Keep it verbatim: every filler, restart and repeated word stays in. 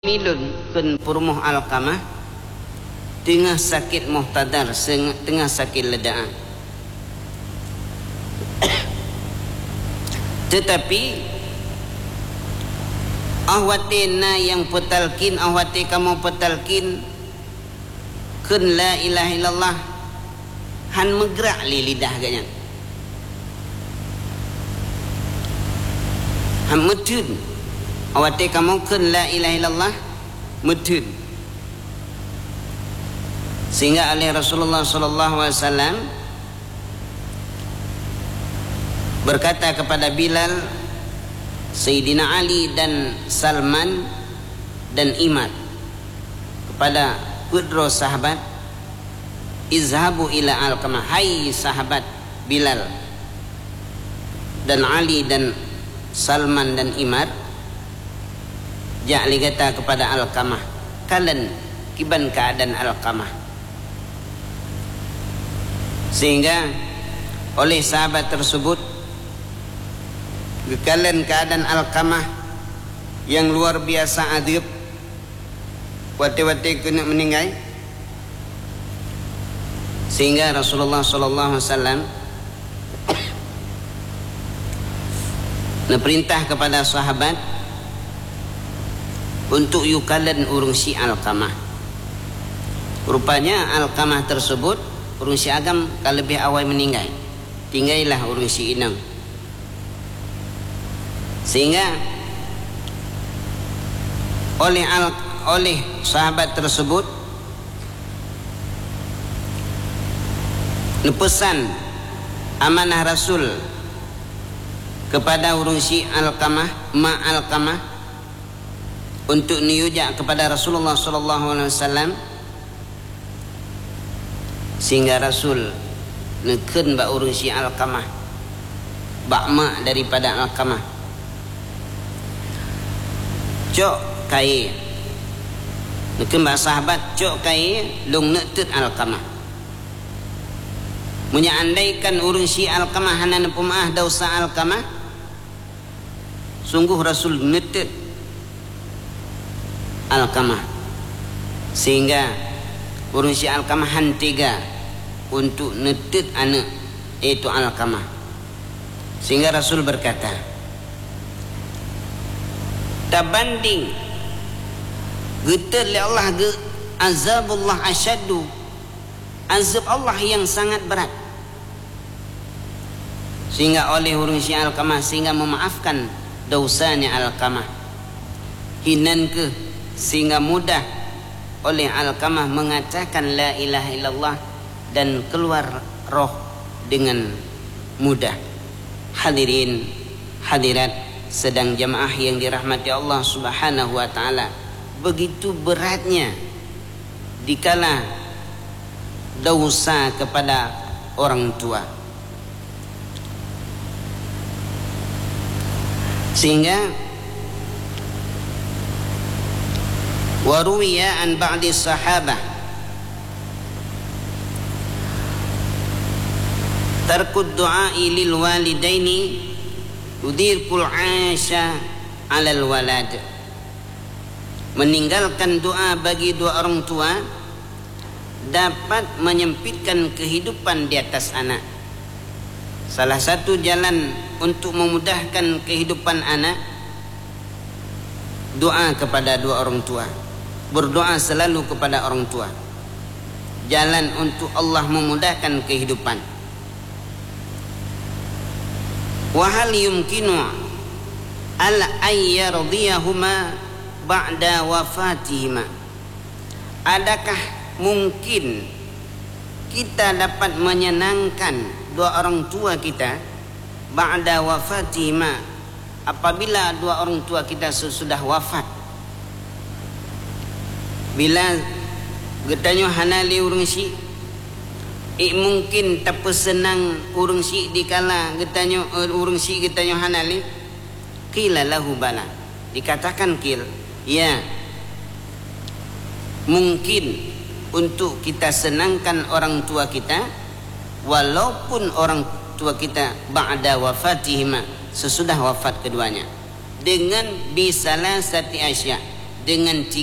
milun kun purmuh Alqamah tengah sakit muhtadar, tengah sakit ledaan. Tetapi ahwatina yang petalkin, ahwati kamu petalkin kun la ilaha illallah han megrak li lidah ganya han mutun. Awati kamu kun la ilaha illallah mutun. Sehingga oleh Rasulullah sallallahu alaihi wasallam berkata kepada Bilal, Sayyidina Ali dan Salman dan Imad kepada kedua sahabat, izhabu ila Alqamah, hai sahabat Bilal dan Ali dan Salman dan Imad, Ja'li kata kepada Alqamah, kalian kiban keadaan Alqamah. Sehingga oleh sahabat tersebut kalian keadaan Alqamah yang luar biasa adib, wati-wati kena meninggal. Sehingga Rasulullah sallallahu alaihi wasallam perintah kepada sahabat untuk yukalan urung si Alqamah. Rupanya Alqamah tersebut urung si agam kalau lebih awal meninggal, tinggallah urung si inang. Sehingga oleh al, oleh sahabat tersebut pesan amanah Rasul kepada urung si Alqamah, ma Alqamah, untuk niujak kepada Rasulullah sallallahu alaihi wasallam, sehingga Rasul neken ba urung si Alqamah, bak mak daripada Alqamah, cok kai neken ba sahabat cok kai lung netut Alqamah. Munya andaikan urung si Alqamah hanan pemaah dosa Alqamah, sungguh Rasul netut Alqamah, sehingga urung si Alqamah hantiga untuk netut anak itu Alqamah. Sehingga Rasul berkata, tabanding getar li Allah ge azabullah asyaddu, azab Allah yang sangat berat. Sehingga oleh urung si Alqamah sehingga memaafkan dosanya Alqamah, hinan ke sehingga mudah oleh Alqamah mengatakan la ilaha illallah dan keluar roh dengan mudah. Hadirin hadirat sedang jamaah yang dirahmati Allah Subhanahu wa taala, begitu beratnya dikala dosa kepada orang tua. Sehingga waruwiya an ba'di sahabah tarkud du'ai lil walidaini udirkul asya alal walad, meninggalkan doa bagi dua orang tua dapat menyempitkan kehidupan di atas anak. Salah satu jalan untuk memudahkan kehidupan anak, doa kepada dua orang tua, berdoa selalu kepada orang tua, jalan untuk Allah memudahkan kehidupan. Wa hal yumkinu al ayyardiyahuma ba'da wafatihima, adakah mungkin kita dapat menyenangkan dua orang tua kita ba'da wafatihima, apabila dua orang tua kita sudah wafat? Bila getanyo hanali urung si ik mungkin tak senang urung si dikala getanyo urung si getanyo hanali, qila lahu bala, dikatakan kil ya mungkin untuk kita senangkan orang tua kita walaupun orang tua kita ba'da wafatihima, sesudah wafat keduanya, dengan bisalah sati asya, dengan